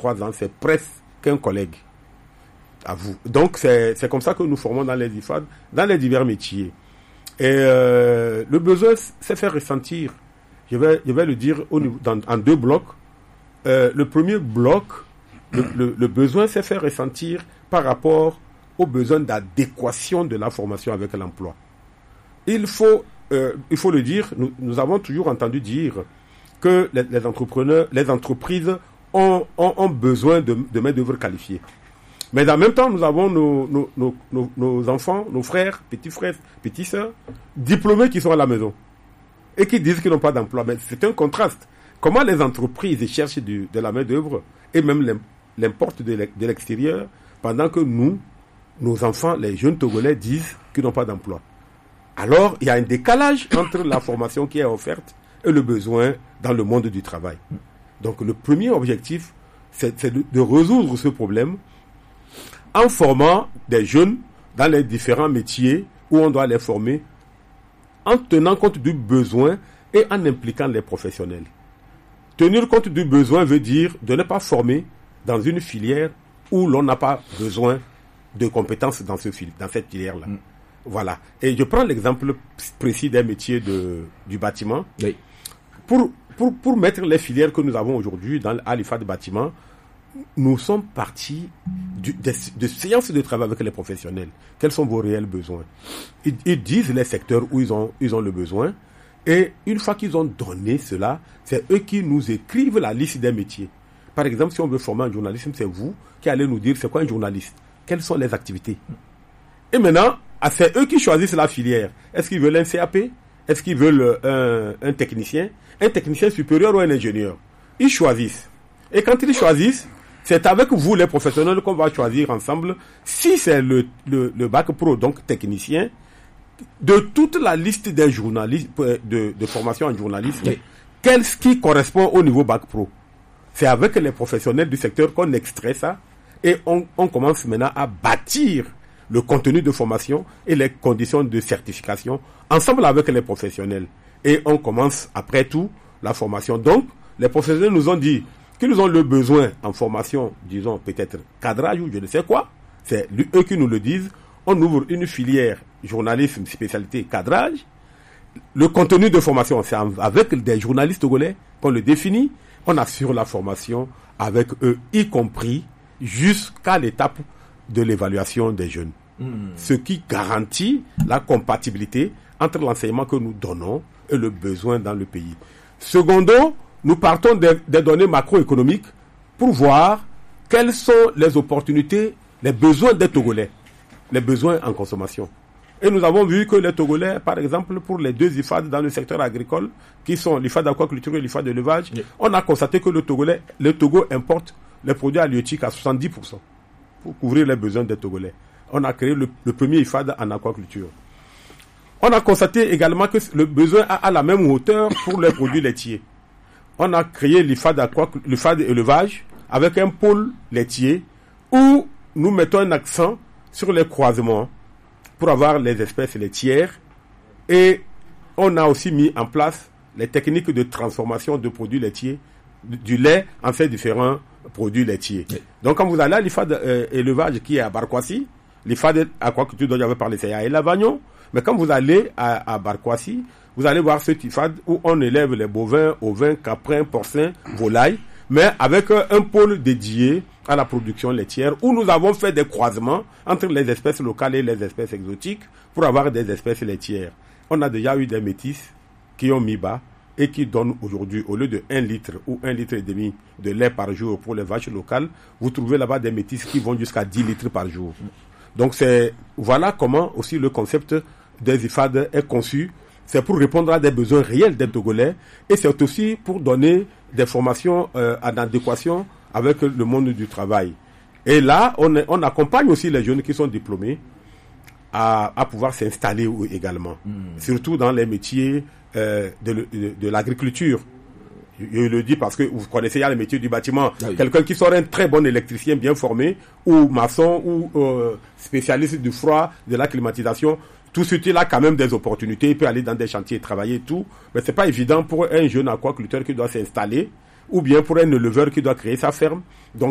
3 ans, c'est presque qu'un collègue à vous. Donc, c'est comme ça que nous formons dans les IFAD, dans les divers métiers. Et le besoin, c'est faire ressentir. Je vais le dire en 2 blocs. Le premier bloc, le besoin, c'est faire ressentir par rapport aux besoins d'adéquation de la formation avec l'emploi. Il faut le dire, nous avons toujours entendu dire que les entrepreneurs, les entreprises ont besoin de main-d'œuvre qualifiée. Mais en même temps, nous avons nos enfants, nos frères, petites sœurs, diplômés qui sont à la maison et qui disent qu'ils n'ont pas d'emploi. Mais c'est un contraste. Comment les entreprises cherchent de la main-d'œuvre et même l'importent de l'extérieur pendant que nos enfants, les jeunes Togolais, disent qu'ils n'ont pas d'emploi. Alors, il y a un décalage entre la formation qui est offerte et le besoin dans le monde du travail. Donc, le premier objectif, c'est de résoudre ce problème en formant des jeunes dans les différents métiers où on doit les former, en tenant compte du besoin et en impliquant les professionnels. Tenir compte du besoin veut dire de ne pas former dans une filière où l'on n'a pas besoin de compétences dans cette filière-là. Voilà. Et je prends l'exemple précis des métiers du bâtiment. Oui. Pour mettre les filières que nous avons aujourd'hui à l'IFAD bâtiment, nous sommes partis de séances de travail avec les professionnels. Quels sont vos réels besoins? Ils disent les secteurs où ils ont le besoin. Et une fois qu'ils ont donné cela, c'est eux qui nous écrivent la liste des métiers. Par exemple, si on veut former un journalisme, c'est vous qui allez nous dire c'est quoi un journaliste, quelles sont les activités. Et maintenant, c'est eux qui choisissent la filière. Est-ce qu'ils veulent un CAP? Est-ce qu'ils veulent un technicien supérieur ou un ingénieur? Ils choisissent. Et quand ils choisissent, c'est avec vous, les professionnels, qu'on va choisir ensemble. Si c'est le bac pro, donc technicien, de toute la liste des journalistes, de formation en journalisme, oui, qu'est-ce qui correspond au niveau bac pro? C'est avec les professionnels du secteur qu'on extrait ça et on commence maintenant à bâtir le contenu de formation et les conditions de certification ensemble avec les professionnels. Et on commence après tout la formation. Donc, les professionnels nous ont dit qu'ils ont le besoin en formation, disons peut-être cadrage ou je ne sais quoi. C'est eux qui nous le disent. On ouvre une filière journalisme, spécialité cadrage. Le contenu de formation, c'est avec des journalistes togolais qu'on le définit. On assure la formation avec eux, y compris jusqu'à l'étape de l'évaluation des jeunes. Ce qui garantit la compatibilité entre l'enseignement que nous donnons et le besoin dans le pays. Secondo, nous partons des données macroéconomiques pour voir quelles sont les opportunités, les besoins des Togolais, les besoins en consommation. Et nous avons vu que les Togolais, par exemple, pour les 2 IFAD dans le secteur agricole, qui sont l'IFAD d'aquaculture et l'IFAD d'élevage, oui, on a constaté que le Togo importe les produits halieutiques à 70% pour couvrir les besoins des Togolais. On a créé le premier IFAD en aquaculture. On a constaté également que le besoin à la même hauteur pour les produits laitiers. On a créé l'IFAD élevage avec un pôle laitier où nous mettons un accent sur les croisements pour avoir les espèces laitières, et on a aussi mis en place les techniques de transformation de produits laitiers, du lait en ces différents produits laitiers. Oui. Donc quand vous allez à l'IFAD élevage qui est à Barkwasi, l'IFAD aquaculture dont j'avais parlé c'est à Elavagnon, mais quand vous allez à Barkwasi, vous allez voir ce IFAD où on élève les bovins, ovins, caprins, porcins, volailles, mais avec un pôle dédié à la production laitière où nous avons fait des croisements entre les espèces locales et les espèces exotiques pour avoir des espèces laitières. On a déjà eu des métis qui ont mis bas et qui donnent aujourd'hui, au lieu de 1 litre ou 1,5 litre de lait par jour pour les vaches locales, vous trouvez là-bas des métis qui vont jusqu'à 10 litres par jour. Donc voilà comment aussi le concept des IFAD est conçu. C'est pour répondre à des besoins réels des Togolais et c'est aussi pour donner des formations en adéquation avec le monde du travail. Et là, on accompagne aussi les jeunes qui sont diplômés à pouvoir s'installer également, surtout dans les métiers de l'agriculture. Je le dis parce que vous connaissez, il y a les métiers du bâtiment. Ah oui. Quelqu'un qui sort un très bon électricien bien formé, ou maçon, ou spécialiste du froid, de la climatisation, tout ce qui a quand même des opportunités, il peut aller dans des chantiers et travailler et tout, mais c'est pas évident pour un jeune aquaculteur qui doit s'installer, ou bien pour un éleveur qui doit créer sa ferme. Donc